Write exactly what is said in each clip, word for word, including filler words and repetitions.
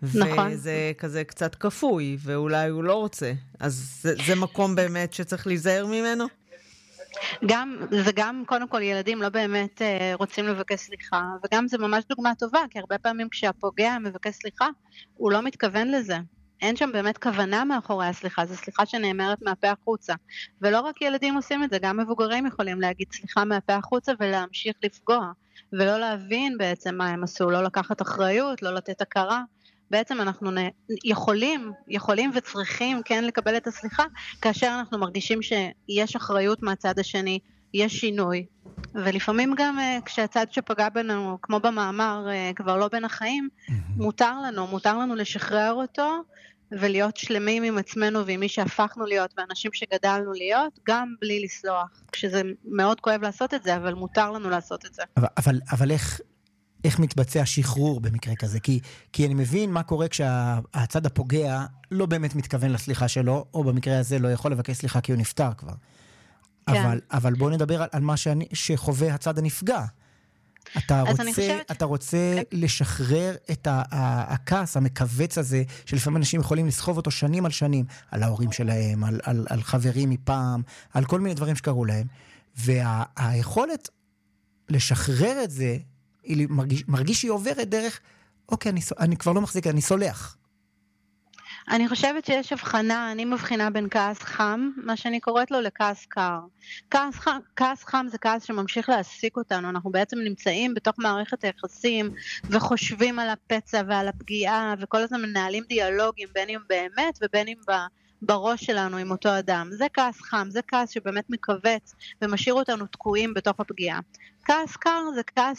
נכון. וזה כזה קצת כפוי, ואולי הוא לא רוצה. אז זה, זה מקום באמת שצריך להיזהר ממנו? גם, זה גם, קודם כל, ילדים לא באמת אה, רוצים לבקש סליחה, וגם זה ממש דוגמה טובה, כי הרבה פעמים כשהפוגע מבקש סליחה, הוא לא מתכוון לזה. אין שם באמת כוונה מאחורי הסליחה, זו סליחה שנאמרת מהפה החוצה. ולא רק ילדים עושים את זה, גם מבוגרים יכולים להגיד סליחה מהפה החוצה ולהמשיך לפגוע, ולא להבין בעצם מה הם עשו, לא לקחת אחריות, לא לתת הכרה. בעצם אנחנו יכולים, יכולים וצריכים כן לקבל את הסליחה, כאשר אנחנו מרגישים שיש אחריות מהצד השני, יש שינוי. ולפעמים גם כשהצד שפגע בנו, כמו במאמר, כבר לא בין החיים, מותר לנו, מותר לנו לשחרר אותו, ולהיות שלמים עם עצמנו ועם מי שהפכנו להיות, ואנשים שגדלנו להיות, גם בלי לסלוח. כשזה מאוד כואב לעשות את זה, אבל מותר לנו לעשות את זה. אבל, אבל, אבל איך... איך מתבצע שחרור במקרה כזה? כי, כי אני מבין מה קורה כשהצד הפוגע לא באמת מתכוון לסליחה שלו, או במקרה הזה לא יכול לבקש סליחה כי הוא נפטר כבר. כן. אבל, אבל בואו נדבר על, על מה שאני, שחווה הצד הנפגע. אתה רוצה, חושבת... אתה רוצה לשחרר את ה, ה, הכעס, המקווץ הזה, שלפעמים אנשים יכולים לסחוב אותו שנים על שנים, על ההורים שלהם, על, על, על חברים מפעם, על כל מיני דברים שקרו להם, והיכולת לשחרר את זה, היא מרגיש, מרגיש שהיא עוברת דרך, אוקיי, אני, אני כבר לא מחזיק, אני סולח. אני חושבת שיש הבחנה, אני מבחינה בין כעס חם, מה שאני קוראת לו, לכעס קר. כעס חם, כעס חם זה כעס שממשיך להעסיק אותנו, אנחנו בעצם נמצאים בתוך מערכת היחסים, וחושבים על הפצע ועל הפגיעה, וכל הזמן מנהלים דיאלוגים, בין אם באמת ובין אם ב... בראש שלנו עם אותו אדם. זה כעס חם, זה כעס שבאמת מקווץ ומשאיר אותנו תקועים בתוך הפגיעה. כעס קר זה כעס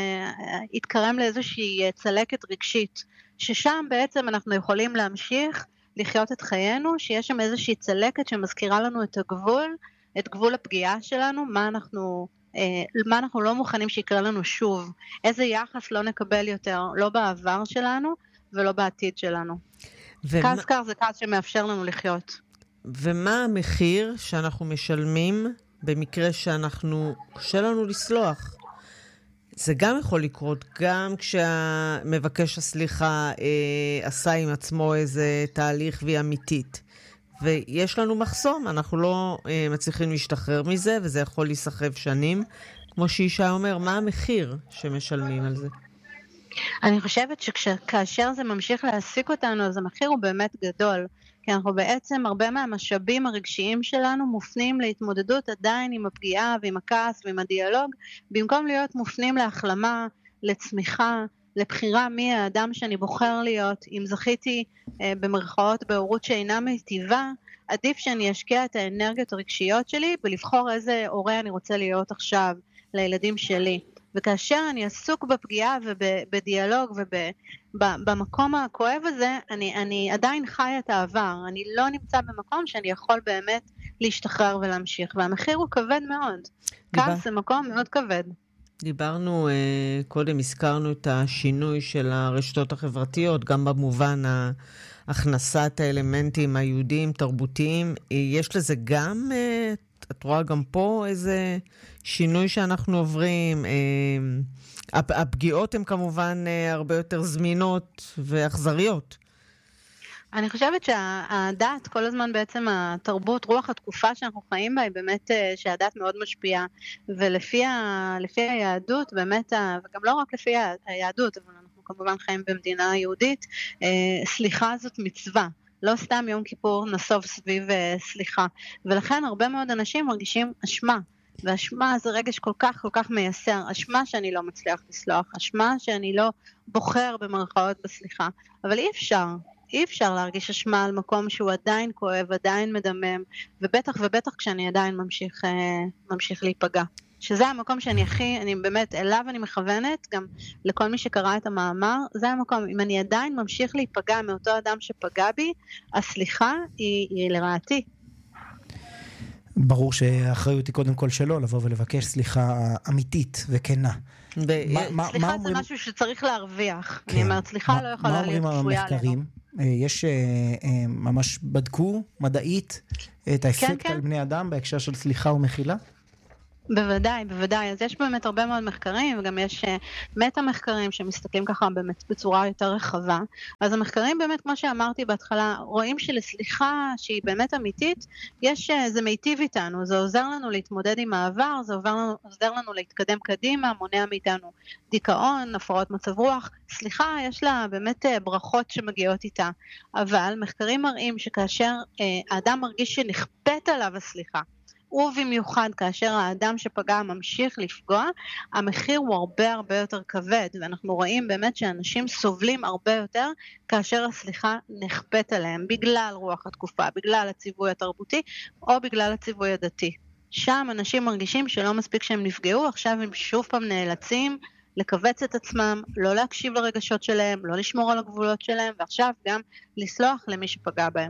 שהתקרם לאיזושהי צלקת רגשית, ששם בעצם אנחנו יכולים להמשיך לחיות את חיינו, שיש שם איזושהי צלקת שמזכירה לנו את הגבול, את גבול הפגיעה שלנו, מה אנחנו, מה אנחנו לא מוכנים שיקרה לנו שוב, איזה יחס לא נקבל יותר, לא בעבר שלנו ולא בעתיד שלנו. כעס קר זה כעס שמאפשר לנו לחיות. ומה המחיר שאנחנו משלמים במקרה שאנחנו, קשה לנו לסלוח? זה גם יכול לקרות, גם כשהמבקש הסליחה אה, עשה עם עצמו איזה תהליך והיא אמיתית. ויש לנו מחסום, אנחנו לא אה, מצליחים להשתחרר מזה, וזה יכול להיסחב שנים. כמו שאישה אומר, מה המחיר שמשלמים על זה? אני חושבת שכאשר זה ממשיך להעסיק אותנו, אז המחיר הוא באמת גדול, כי אנחנו בעצם, הרבה מהמשאבים הרגשיים שלנו מופנים להתמודדות עדיין עם הפגיעה ועם הכעס ועם הדיאלוג, במקום להיות מופנים להחלמה, לצמיחה, לבחירה מי האדם שאני בוחר להיות. אם זכיתי אה, במרכאות בהורות שאינה מיטיבה, עדיף שאני אשקיע את האנרגיות הרגשיות שלי, ולבחור איזה הורה אני רוצה להיות עכשיו לילדים שלי. וכאשר אני עסוק בפגיעה ובדיאלוג ובמקום הכואב הזה, אני, אני עדיין חי את העבר, אני לא נמצא במקום שאני יכול באמת להשתחרר ולהמשיך, והמחיר הוא כבד מאוד. כעס זה מקום מאוד כבד. דיברנו, קודם הזכרנו את השינוי של הרשתות החברתיות, גם במובן הכנסת האלמנטים היהודיים, תרבותיים, יש לזה גם... את רואה גם פה איזה שינוי שאנחנו עוברים. הפגיעות הן כמובן הרבה יותר זמינות ואכזריות. אני חושבת שהדת, כל הזמן בעצם התרבות, רוח התקופה שאנחנו חיים בה, היא באמת שהדת מאוד משפיעה. ולפי ה, לפי היהדות, באמת, וגם לא רק לפי היהדות, אבל אנחנו כמובן חיים במדינה יהודית, סליחה זאת מצווה. לא סתם יום כיפור נסוב סביב uh, סליחה, ולכן הרבה מאוד אנשים מרגישים אשמה, ואשמה זה רגש כל כך כל כך מייסר, אשמה שאני לא מצליח לסלוח, אשמה שאני לא בוחר במרכאות בסליחה, אבל אי אפשר, אי אפשר להרגיש אשמה על מקום שהוא עדיין כואב, עדיין מדמם, ובטח ובטח כשאני עדיין ממשיך, uh, ממשיך להיפגע. שזה המקום שאני הכי, אני באמת, אליו אני מכוונת, גם לכל מי שקרא את המאמר, זה המקום, אם אני עדיין ממשיך להיפגע מאותו אדם שפגע בי, הסליחה היא, היא לרעתי. ברור שהאחריות היא קודם כל שלו, לבוא ולבקש סליחה אמיתית וכנה. סליחה זה משהו שצריך להרוויח. אני אומרת, סליחה לא יכולה להיות כפויה לנו. מה אומרים המחקרים? יש ממש בדקו מדעית את האפקט על בני אדם בהקשר של סליחה ומחילה? בוודאי, בוודאי. אז יש באמת הרבה מאוד מחקרים, וגם יש מטה מחקרים שמסתכלים ככה באמת בצורה יותר רחבה. אז המחקרים באמת, כמו שאמרתי בהתחלה, רואים שלסליחה שהיא באמת אמיתית, יש, זה מיטיב איתנו, זה עוזר לנו להתמודד עם העבר, זה עוזר לנו, עוזר לנו להתקדם קדימה, מונע מאיתנו דיכאון, הפרעות מצב רוח. סליחה, יש לה באמת ברכות שמגיעות איתה. אבל מחקרים מראים שכאשר האדם מרגיש שנכפת עליו הסליחה, ובמיוחד כאשר האדם שפגע ממשיך לפגוע, המחיר הוא הרבה הרבה יותר כבד, ואנחנו רואים באמת שאנשים סובלים הרבה יותר כאשר הסליחה נכפת עליהם, בגלל רוח התקופה, בגלל הציווי התרבותי, או בגלל הציווי הדתי. שם אנשים מרגישים שלא מספיק שהם נפגעו, עכשיו הם שוב פעם נאלצים לקבץ את עצמם, לא להקשיב לרגשות שלהם, לא לשמור על הגבולות שלהם, ועכשיו גם לסלוח למי שפגע בהם.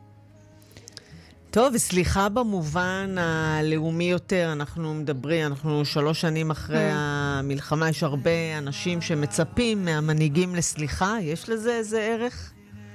טוב, וסליחה במובן הלאומי יותר, אנחנו מדברים, אנחנו שלוש שנים אחרי המלחמה, יש הרבה אנשים שמצפים מהמנהיגים לסליחה, יש לזה איזה ערך?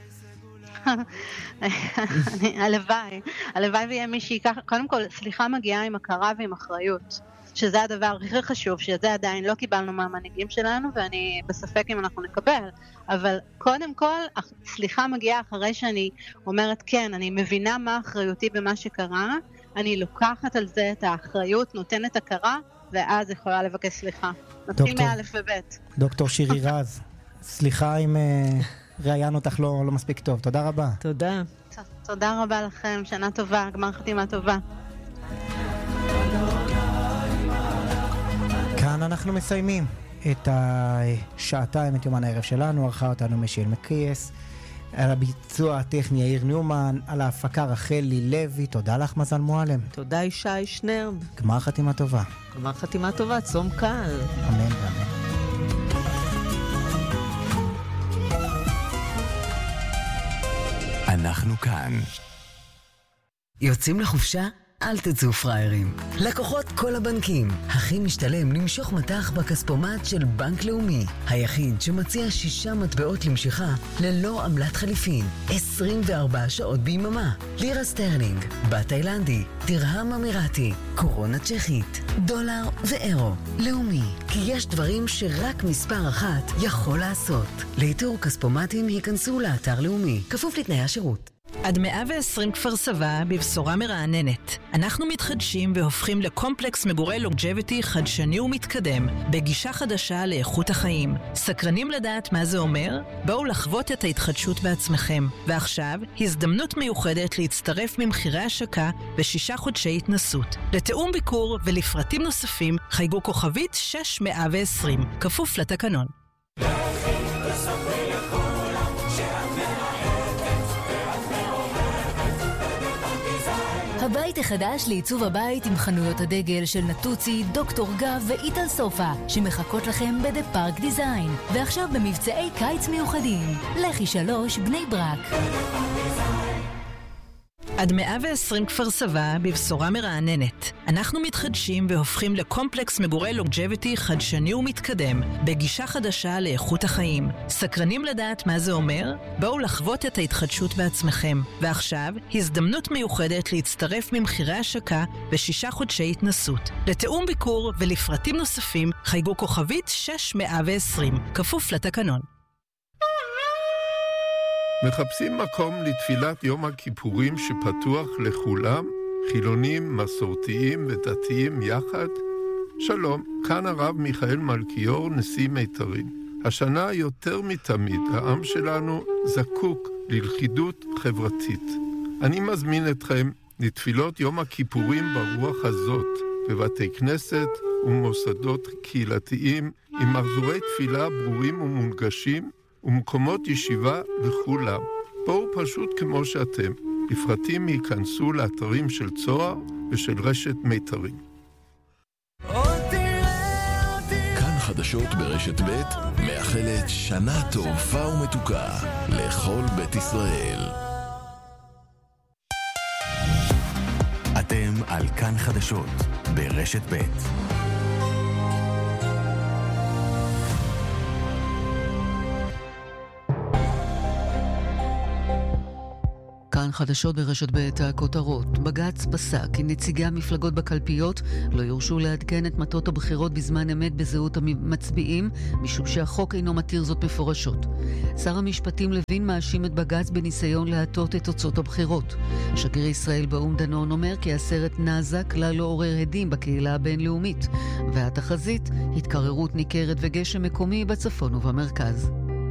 הלוואי, הלוואי ויהיה מי שיקח, קודם כל, סליחה מגיעה עם הכרה ועם אחריות, שזה הדבר הכי חשוב, שזה עדיין לא קיבלנו מהמנהיגים שלנו, ואני בספק אם אנחנו נקבל, אבל קודם כל, סליחה מגיעה אחרי שאני אומרת, כן, אני מבינה מה אחריותי במה שקרה, אני לוקחת על זה את האחריות, נותנת הכרה, ואז יכולה לבקש סליחה. נתחיל מאלף ובית. דוקטור שירי רז, סליחה אם ראיין אותך לא, לא מספיק טוב. תודה רבה. תודה. תודה רבה לכם, שנה טובה, גמר חתימה טובה. כאן אנחנו מסיימים את השעתיים, את יומן הערב שלנו. ערכה אותנו מישל מקייס, על הביצוע הטכני יאיר ניומן, על ההפקה רחלי לוי. תודה לך מזל מועלם. תודה ישי שנרב. גמר חתימה טובה. גמר חתימה טובה, צום קל. אמן ואמן. אנחנו כאן. יוצאים לחופשה? אל תצאו פריירים. לקוחות כל הבנקים. הכי משתלם למשוך מטח בכספומט של בנק לאומי. היחיד שמציע שישה מטבעות למשיכה ללא עמלת חליפין. עשרים וארבע שעות ביממה. לירה סטרלינג, בת תאילנדי, תרהם אמירתי, קורונה צ'כית, דולר ואירו. לאומי. כי יש דברים שרק מספר אחת יכול לעשות. לאיתור כספומטים היכנסו לאתר לאומי. כפוף לתנאי השירות. עד מאה ועשרים כפר סבא בבשורה מרעננת. אנחנו מתחדשים והופכים לקומפלקס מגורי לונג'ביטי חדשני ומתקדם, בגישה חדשה לאיכות החיים. סקרנים לדעת מה זה אומר? בואו לחוות את ההתחדשות בעצמכם. ועכשיו, הזדמנות מיוחדת להצטרף ממחירי השקה ושישה חודשי התנסות. לתאום ביקור ולפרטים נוספים, חייגו כוכבית שש מאה ועשרים, כפוף לתקנון. הבית החדש לעיצוב הבית עם חנויות הדגל של נטוצי, דוקטור גב ואיטל סופה, שמחכות לכם בדה פארק דיזיין. ועכשיו במבצעי קיץ מיוחדים. לחי שלוש בני ברק. עד מאה ועשרים כפר סבא בבשורה מרעננת. אנחנו מתחדשים והופכים לקומפלקס מגורי לונג'ביטי חדשני ומתקדם, בגישה חדשה לאיכות החיים. סקרנים לדעת מה זה אומר? בואו לחוות את ההתחדשות בעצמכם. ועכשיו, הזדמנות מיוחדת להצטרף ממחירי השקה ושישה חודשי התנסות. לתאום ביקור ולפרטים נוספים, חייגו כוכבית שש מאה ועשרים, כפוף לתקנון. מחפשים מקום לתפילת יום הכיפורים שפתוח לכולם, חילונים, מסורתיים ודתיים יחד? שלום, כאן הרב מיכאל מלכיאור, נשיא מיתרים. השנה יותר מתמיד העם שלנו זקוק ללכידות חברתית. אני מזמין אתכם לתפילות יום הכיפורים ברוח הזאת, בבתי כנסת ומוסדות קהילתיים עם מחזורי תפילה ברורים ומונגשים, ומקומות ישיבה לכולם. בואו פשוט כמו שאתם. לפרטים ייכנסו לאתרים של צוהר ושל רשת מיתרים. כאן חדשות ברשת ב' מאחלת שנה טובה ומתוקה לכל בית ישראל. אתם על כאן חדשות ברשת ב'. כאן חדשות ברשת ב' הכותרות. בג"ץ פסק כי נציגי המפלגות בקלפיות לא יורשו לעדכן את מטות הבחירות בזמן אמת בזהות המצביעים, משום שהחוק אינו מתיר זאת מפורשות. שר המשפטים לוין מאשים את בג"ץ בניסיון להטות את תוצאות הבחירות. שגריר ישראל באו"ם דנון אומר כי הסרט נאזה כלל לא עורר הדים בקהילה הבינלאומית, והתחזית התקררות ניכרת וגשם מקומי בצפון ובמרכז.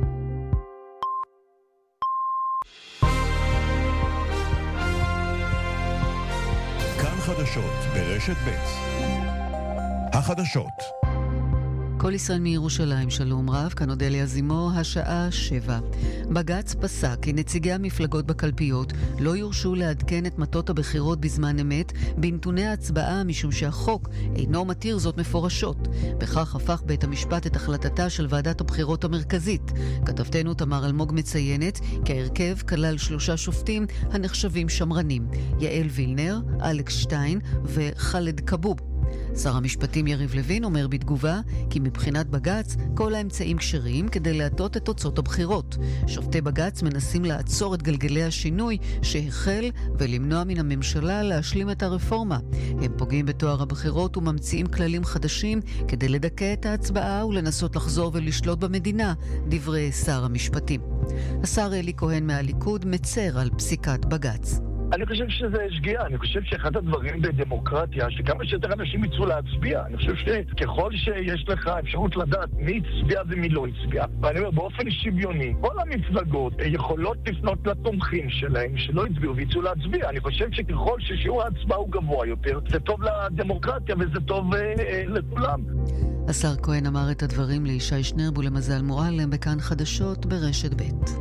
חדשות ברשת ב'. החדשות. כל ישראל מירושלים, שלום רב, כאן אודליה זימו, השעה שבע. בג"ץ פסק כי נציגי המפלגות בקלפיות לא יורשו לעדכן את מטות הבחירות בזמן אמת בנתוני ההצבעה, משום שהחוק אינו מתיר זאת מפורשות. בכך הפך בית המשפט את החלטתה של ועדת הבחירות המרכזית. כתבתנו תמר אלמוג מציינת כי ההרכב כלל שלושה שופטים הנחשבים שמרנים: יעל וילנר, אלכס שטיין וחלד קבוב. שר המשפטים יריב לוין אומר בתגובה כי מבחינת בג"ץ כל האמצעים כשרים כדי להטות את תוצאות הבחירות. שופטי בג"ץ מנסים לעצור את גלגלי השינוי שהחל ולמנוע מן הממשלה להשלים את הרפורמה. הם פוגעים בתואר הבחירות וממציאים כללים חדשים כדי לדכא את ההצבעה ולנסות לחזור ולשלוט במדינה, דברי שר המשפטים. השר אלי כהן מהליכוד מצר על פסיקת בג"ץ. אני חושב שזה שגיאה, אני חושב שאחד הדברים בדמוקרטיה, שכמה שיותר אנשים יצאו להצביע, אני חושב שככל שיש לך אפשרות לדעת מי הצביע ומי לא הצביע, ואני אומר, באופן שוויוני, כל המפלגות יכולות לפנות לתומכים שלהם, שלא הצביעו ויצאו להצביע. אני חושב שככל ששיעור ההצבעה הוא גבוה יותר, זה טוב לדמוקרטיה וזה טוב אה, אה, לכולם. השר כהן אמר את הדברים לישי שנרב ולמזל מועלם בכאן חדשות ברשת ב'.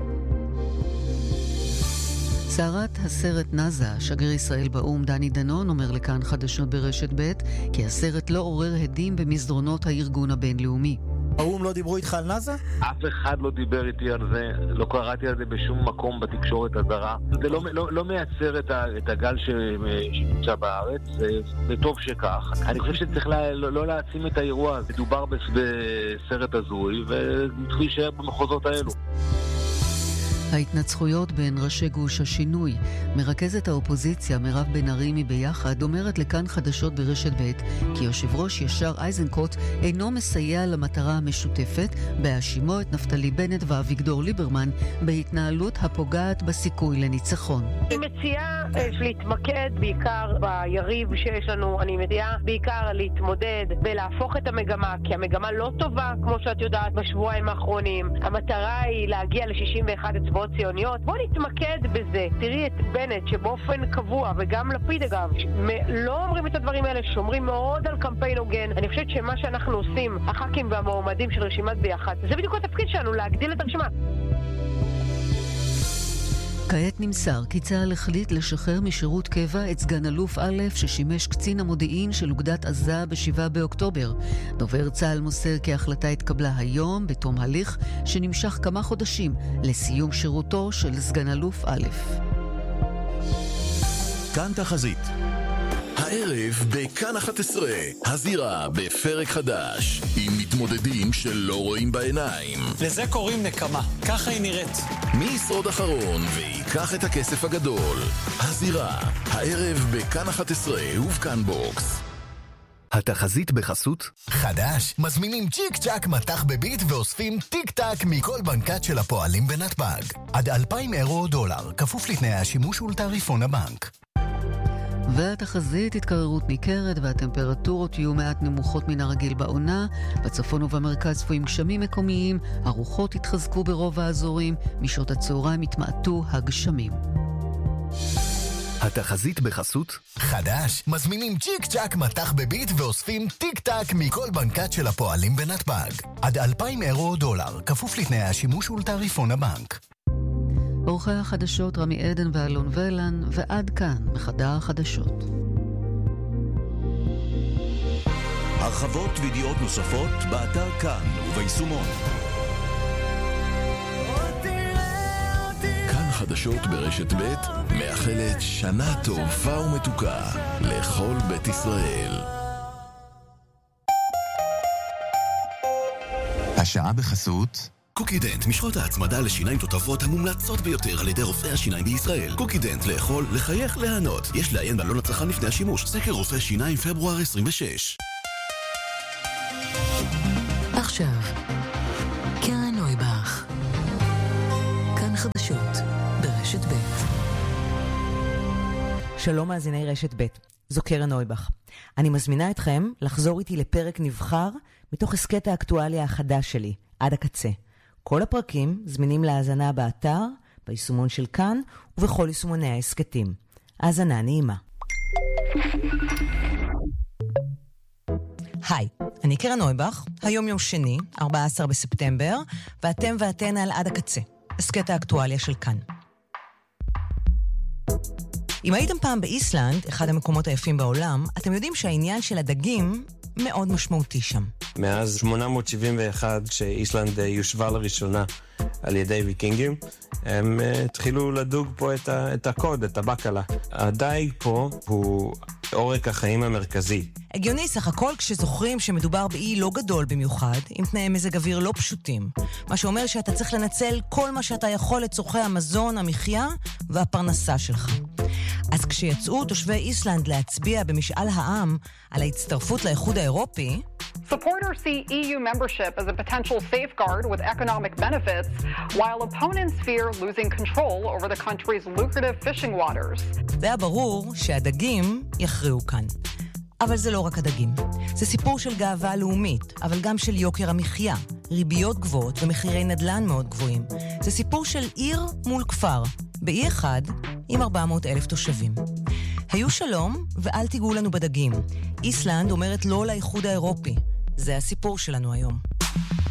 סערת הסרט נאזה, שגריר ישראל באו"ם דני דנון אומר לכאן חדשות ברשת ב' כי הסרט לא עורר הדים במסדרונות הארגון הבינלאומי. האו"ם לא דיברו איתך על נאזה? אף אחד לא דיבר איתי על זה, לא קראתי על זה בשום מקום בתקשורת הזרה. זה לא, לא, לא מייצר את, ה, את הגל ש, שנמצא בארץ, זה, זה טוב שכך. אני חושב שצריך לה, לא, לא להעצים את האירוע, זה דובר בסרט הזוי וצריך להישאר במחוזות האלו. ההתנצחויות בין ראשי גוש השינוי. מרכזת האופוזיציה מירב בן ארי מביחד אומרת לכאן חדשות ברשת ב' כי יושב ראש ישר איזנקוט אינו מסייע למטרה המשותפת בהאשימו את נפתלי בנט ואביגדור ליברמן בהתנהלות הפוגעת בסיכוי לניצחון. אני מציעה להתמקד בעיקר ביריב שיש לנו, אני מציעה בעיקר להתמודד ולהפוך את המגמה, כי המגמה לא טובה כמו שאת יודעת בשבועיים האחרונים. המטרה היא להגיע ל-שישים ואחת אצבעות ציוניות. בוא נתמקד בזה. תראי את בנט שבאופן קבוע, וגם לפיד אגב, לא אומרים את הדברים האלה, שומרים מאוד על קמפיין הוגן. אני חושבת שמה שאנחנו עושים, הח"כים והמועמדים של רשימת ביחד, זה בדיוק התפקיד שלנו, להגדיל את הרשימה. כעת נמסר כי צה"ל החליט לשחרר משירות קבע את סגן אלוף א' ששימש קצין המודיעין של אוגדת עזה בשבעה באוקטובר. דובר צה"ל מוסר כי ההחלטה התקבלה היום בתום הליך שנמשך כמה חודשים לסיום שירותו של סגן אלוף א'. כאן תחזית. הערב בכאן אחת עשרה, הזירה בפרק חדש, עם מתמודדים שלא רואים בעיניים. לזה קוראים נקמה, ככה היא נראית. מי ישרוד אחרון ויקח את הכסף הגדול? הזירה, הערב בכאן אחת עשרה ובכאן בוקס. התחזית בחסות חדש, מזמינים צ'יק צ'ק מתח בביט ואוספים טיק טק מכל בנקת של הפועלים בנתב"ג. עד אלפיים אירו או דולר, כפוף לתנאי השימוש ולתעריפון הבנק. והתחזית התקררות ניכרת והטמפרטורות יהיו מעט נמוכות מן הרגיל בעונה. בצפון ובמרכז צפויים גשמים מקומיים, הרוחות התחזקו ברוב האזורים, משעות הצהריים התמעטו הגשמים. התחזית בחסות חדש, מזמינים צ'יק צ'ק מתח בביט ואוספים טיק טק מכל בנקת של הפועלים בנתב"ג. עד אלפיים אירו או דולר, כפוף לתנאי השימוש ולתעריפון הבנק. עורכי החדשות רמי עדן ואלון ולן, ועד כאן מחדר החדשות. הרחבות וידיעות נוספות באתר כאן וביישומון. כאן חדשות ברשת ב' מאחלת שנה טובה ומתוקה לכל בית ישראל. השעה בחסות קוקידנט, משחות ההצמדה לשיניים תותבות המומלצות ביותר על ידי רופאי השיניים בישראל. קוקידנט, לאכול, לחייך, ליהנות. יש לעיין בעלון הצרכן לפני השימוש. סקר רופאי שיניים פברואר עשרים ושש. עכשיו, קרן נויבך. כאן חדשות, ברשת ב'. שלום מאזיני רשת ב', זו קרן נויבך. אני מזמינה אתכם לחזור איתי לפרק נבחר מתוך הסקט האקטואליה החדש שלי, עד הקצה. כל הפרקים זמינים להאזנה באתר, ביישומון של כאן ובכל יישומוני ההסקטים. האזנה נעימה. היי, אני קרן נויבך, היום יום שני, ארבעה עשר בספטמבר, ואתם ואתן על עד הקצה, הסקט האקטואליה של כאן. אם הייתם פעם באיסלנד, אחד המקומות היפים בעולם, אתם יודעים שהעניין של הדגים מאוד משמעותי שם. מאז שמונה מאות שבעים ואחת, כשאיסלנד יושבה לראשונה על ידי ויקינגים, הם התחילו לדוג פה את, ה- את הקוד, את הבקלה. הדייג פה הוא עורק החיים המרכזי. הגיוני סך הכל כשזוכרים שמדובר באי לא גדול במיוחד, עם תנאי מזג אוויר לא פשוטים. מה שאומר שאתה צריך לנצל כל מה שאתה יכול לצורכי המזון, המחיה והפרנסה שלך. אז כשיצאו תושבי איסלנד להצביע במשאל העם על ההצטרפות לאיחוד האירופי, Supporters see E U membership as a potential safeguard with economic benefits, while opponents fear losing control over the country's lucrative fishing waters. זה היה ברור שהדגים יכריעו כאן. אבל זה לא רק הדגים. זה סיפור של גאווה לאומית, אבל גם של יוקר המחיה, ריביות גבוהות ומחירי נדל"ן מאוד גבוהים. זה סיפור של עיר מול כפר, באי אחד עם ארבע מאות אלף תושבים. היו שלום ואל תיגעו לנו בדגים. איסלנד אומרת לא לאיחוד האירופי. זה הסיפור שלנו היום.